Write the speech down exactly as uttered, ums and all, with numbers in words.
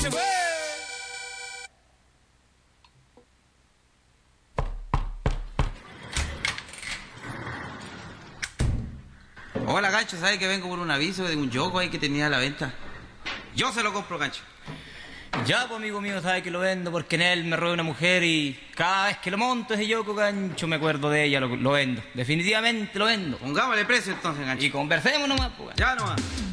Hola, Gancho, ¿sabe que vengo por un aviso de un yoco ahí que tenía a la venta? Yo se lo compro, Gancho. Ya, pues, amigo mío, sabe que lo vendo porque en él me roba una mujer y cada vez que lo monto ese yoco, Gancho, me acuerdo de ella, lo, lo vendo. Definitivamente lo vendo. Pongámosle precio entonces, Gancho. Y conversemos nomás, pues. Ya nomás.